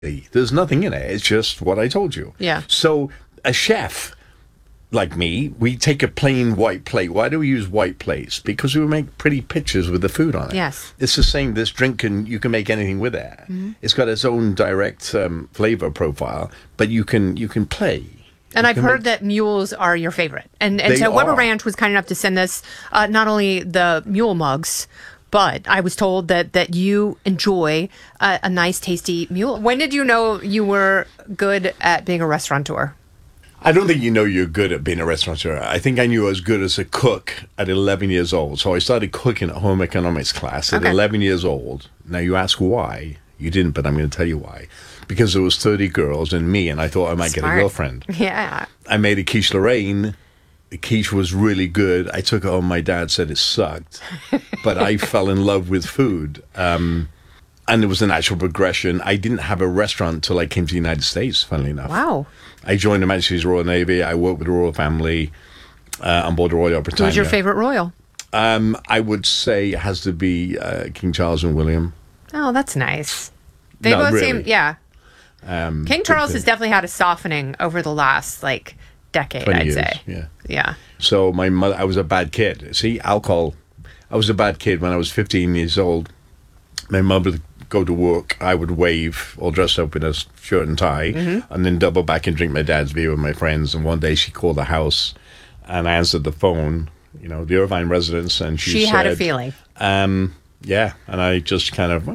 There's nothing in it. It's just what I told you. Yeah. So a chef like me, we take a plain white plate. Why do we use white plates? Because we make pretty pictures with the food on it. Yes. It's the same. This drink, you can make anything with it. Mm-hmm. It's got its own direct flavor profile, but you can play. And I've heard that mules are your favorite. And so Weber Ranch was kind enough to send us not only the mule mugs, but I was told that you enjoy a nice, tasty mule. When did you know you were good at being a restaurateur? I don't think you know you're good at being a restaurateur. I think I knew I was good as a cook at 11 years old. So I started cooking at home economics class at 11 years old. Now you ask why. You didn't, but I'm going to tell you why. Because there was 30 girls and me, and I thought I might get a girlfriend. Yeah. I made a quiche Lorraine. The quiche was really good. I took it home. My dad said it sucked. But I fell in love with food. And it was a natural progression. I didn't have a restaurant until I came to the United States, funnily enough. Wow. I joined the Massachusetts Royal Navy. I worked with the royal family on board the Royal Britannia. Who's your favorite royal? I would say it has to be King Charles and William. Oh, that's nice. They both seem, yeah. King Charles has definitely had a softening over the last, decade, I'd say. Yeah. Yeah. So my mother, I was a bad kid. See, alcohol. I was a bad kid when I was 15 years old. My mother would go to work. I would wave, all dressed up in a shirt and tie, and then double back and drink my dad's beer with my friends. And one day she called the house, and I answered the phone, the Irvine residence, and she said, had a feeling. Yeah, and I just kind of,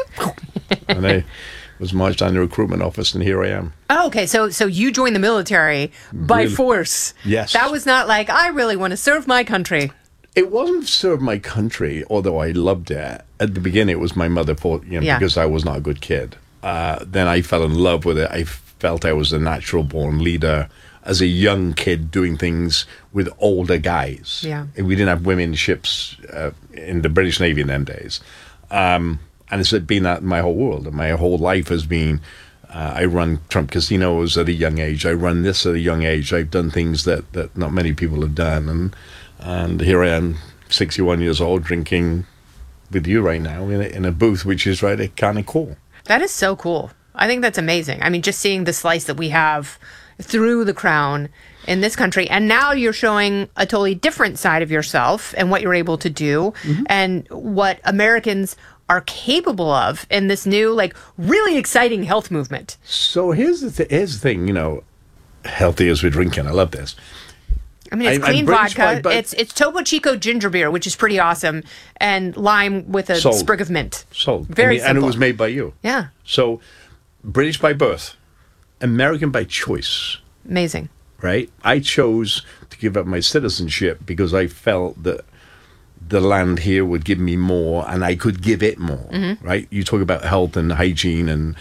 and I was marched down the recruitment office, and here I am. Oh, okay. So you joined the military by force. Yes. That was not like, I really want to serve my country. It wasn't serve my country, although I loved it. At the beginning, it was my mother fault, because I was not a good kid. Then I fell in love with it. I felt I was a natural-born leader as a young kid doing things with older guys. Yeah. We didn't have women ships in the British Navy in them days. And it's been that my whole world. My whole life has been, I run Trump casinos at a young age. I run this at a young age. I've done things that not many people have done. And here I am, 61 years old, drinking with you right now in a booth, which is kind of cool. That is so cool. I think that's amazing. I mean, just seeing the slice that we have through the crown in this country. And now you're showing a totally different side of yourself and what you're able to do and what Americans are capable of in this new, really exciting health movement. So here's the thing, healthy as we're drinking. I love this. I mean, it's clean vodka. It's Topo Chico ginger beer, which is pretty awesome, and lime with a sprig of mint. Sold. Very simple. And it was made by you. Yeah. So, British by birth, American by choice. Amazing. Right? I chose to give up my citizenship because I felt that the land here would give me more and I could give it more, right? You talk about health and hygiene and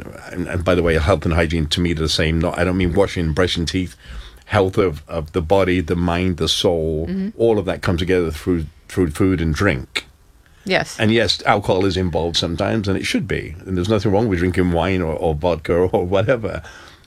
by the way, health and hygiene to me are the same. I don't mean washing and brushing teeth. Health of the body, the mind, the soul, all of that comes together through food and drink. Yes. And yes, alcohol is involved sometimes, and it should be. And there's nothing wrong with drinking wine or vodka or whatever.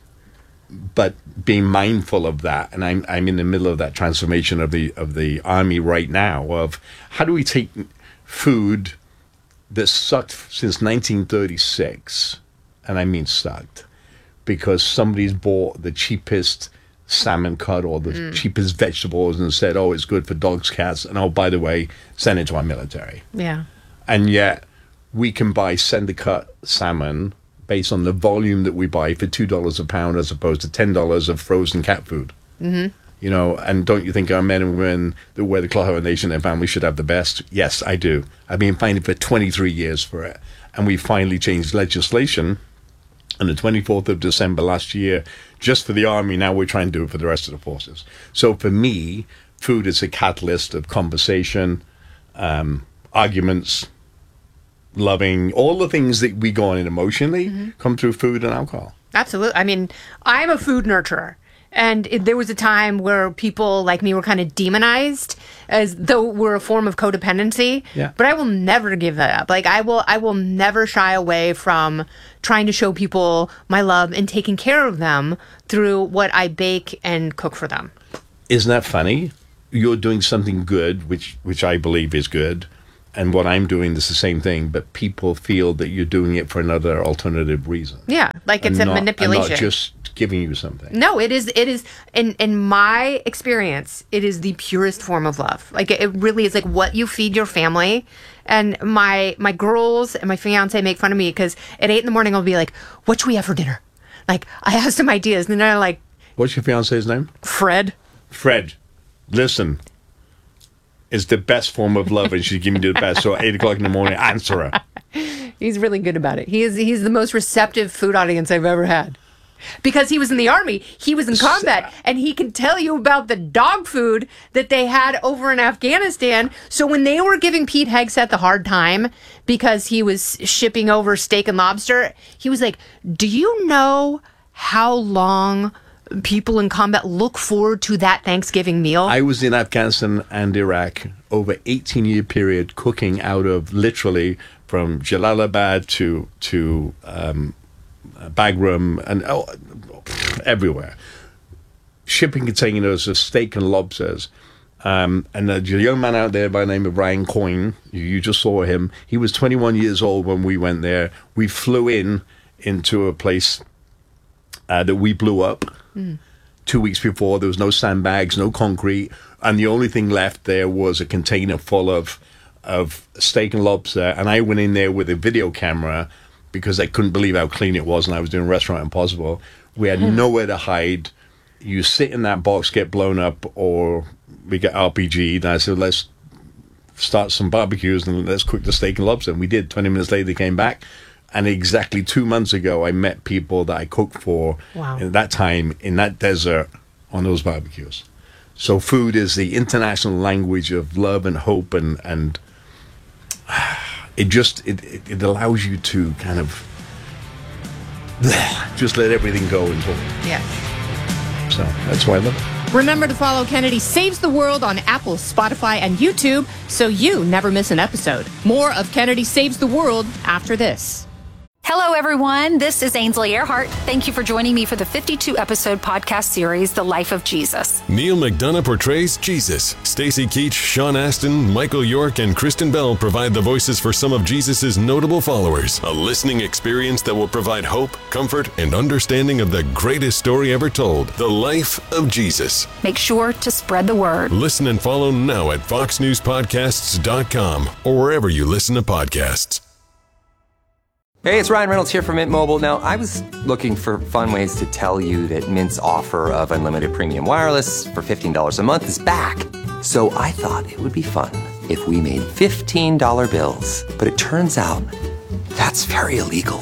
But being mindful of that, and I'm in the middle of that transformation of the army right now, of how do we take food that's sucked since 1936, and I mean sucked, because somebody's bought the cheapest salmon cut or the cheapest vegetables and said, oh, it's good for dogs, cats, and oh, by the way, send it to our military. Yeah. And yet we can buy center-cut salmon based on the volume that we buy for $2 a pound as opposed to $10 of frozen cat food. And don't you think our men and women that wear the cloth of our nation and their families should have the best? Yes, I do. I've been fighting for 23 years for it. And we finally changed legislation on the 24th of December last year, just for the Army. Now we're trying to do it for the rest of the forces. So for me, food is a catalyst of conversation, arguments, loving, all the things that we go on in emotionally come through food and alcohol. Absolutely. I mean, I'm a food nurturer. And there was a time where people like me were kind of demonized as though we're a form of codependency. Yeah. But I will never give that up. I will never shy away from trying to show people my love and taking care of them through what I bake and cook for them. Isn't that funny? You're doing something good, which I believe is good, and what I'm doing is the same thing, but people feel that you're doing it for another alternative reason. Yeah, like it's a manipulation. And not just giving you something. No, it is in my experience, it is the purest form of love. Like it really is like what you feed your family. And my girls and my fiance make fun of me because at 8 a.m, I'll be like, what should we have for dinner? Like I have some ideas, and then they're like, what's your fiance's name? Fred. Listen, it's the best form of love, and she's giving you the best. So at 8 o'clock in the morning, answer her. He's really good about it. He's the most receptive food audience I've ever had. Because he was in the army, he was in combat, and he can tell you about the dog food that they had over in Afghanistan. So when they were giving Pete Hegseth the hard time because he was shipping over steak and lobster, he was like, do you know how long people in combat look forward to that Thanksgiving meal? I was in Afghanistan and Iraq over 18-year period cooking out of literally from Jalalabad to Bagram and everywhere, shipping containers of steak and lobsters. And a young man out there by the name of Ryan Coyne, you just saw him. He was 21 years old when we went there. We flew into a place that we blew up 2 weeks before. There was no sandbags, no concrete, and the only thing left there was a container full of steak and lobster. And I went in there with a video camera because I couldn't believe how clean it was, and I was doing Restaurant Impossible. We had nowhere to hide. You sit in that box, get blown up, or we get RPG'd. And I said, let's start some barbecues and let's cook the steak and lobster. And we did. 20 minutes later, they came back. And exactly 2 months ago, I met people that I cooked for at that time in that desert on those barbecues. So food is the international language of love and hope, and it allows you to kind of just let everything go and talk. Yes. So that's why I love it. Remember to follow Kennedy Saves the World on Apple, Spotify, and YouTube so you never miss an episode. More of Kennedy Saves the World after this. Hello, everyone. This is Ainsley Earhart. Thank you for joining me for the 52-episode podcast series, The Life of Jesus. Neil McDonough portrays Jesus. Stacy Keach, Sean Astin, Michael York, and Kristen Bell provide the voices for some of Jesus' notable followers. A listening experience that will provide hope, comfort, and understanding of the greatest story ever told, The Life of Jesus. Make sure to spread the word. Listen and follow now at foxnewspodcasts.com or wherever you listen to podcasts. Hey, it's Ryan Reynolds here from Mint Mobile. Now, I was looking for fun ways to tell you that Mint's offer of unlimited premium wireless for $15 a month is back. So I thought it would be fun if we made $15 bills. But it turns out that's very illegal.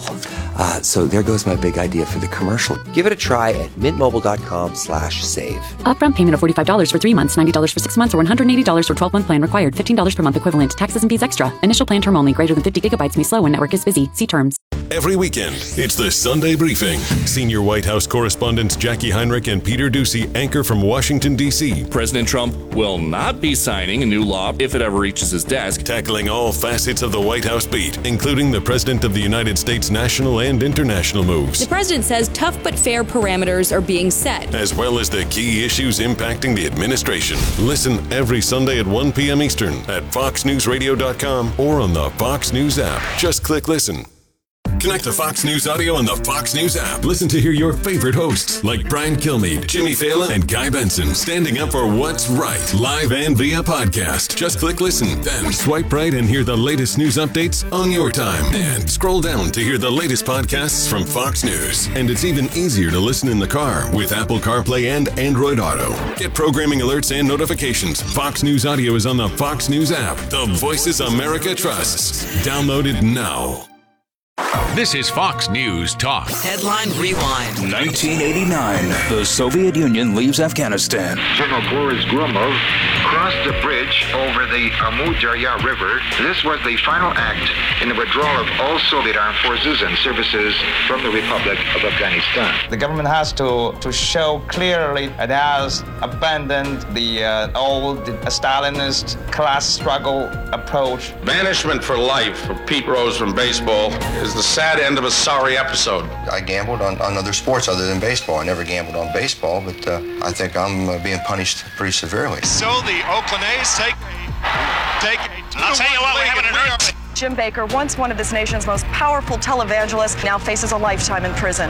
So there goes my big idea for the commercial. Give it a try at mintmobile.com/save. Upfront payment of $45 for 3 months, $90 for 6 months, or $180 for 12-month plan required. $15 per month equivalent. Taxes and fees extra. Initial plan term only. Greater than 50 gigabytes may slow when network is busy. See terms. Every weekend, it's the Sunday Briefing. Senior White House correspondents Jackie Heinrich and Peter Doocy anchor from Washington, D.C. President Trump will not be signing a new law if it ever reaches his desk. Tackling all facets of the White House beat, including the President of the United States national and international moves. The president says tough but fair parameters are being set, as well as the key issues impacting the administration. Listen every Sunday at 1 p.m. Eastern at foxnewsradio.com or on the Fox News app. Just click listen. Connect to Fox News Audio on the Fox News app. Listen to hear your favorite hosts like Brian Kilmeade, Jimmy Fallon, and Guy Benson standing up for what's right, live and via podcast. Just click listen, then swipe right and hear the latest news updates on your time. And scroll down to hear the latest podcasts from Fox News. And it's even easier to listen in the car with Apple CarPlay and Android Auto. Get programming alerts and notifications. Fox News Audio is on the Fox News app. The voices America trusts. Download it now. This is Fox News Talk. Headline Rewind. 1989. The Soviet Union leaves Afghanistan. General Boris Gromov crossed the bridge over the Amu Darya River. This was the final act in the withdrawal of all Soviet armed forces and services from the Republic of Afghanistan. The government has to show clearly it has abandoned the old Stalinist class struggle approach. Banishment for life for Pete Rose from baseball is the sad end of a sorry episode. I gambled on other sports other than baseball. I never gambled on baseball, but I think I'm being punished pretty severely. So the Oakland A's take take it. I'll tell you what, we're having an earthquake. Jim Baker, once one of this nation's most powerful televangelists, now faces a lifetime in prison.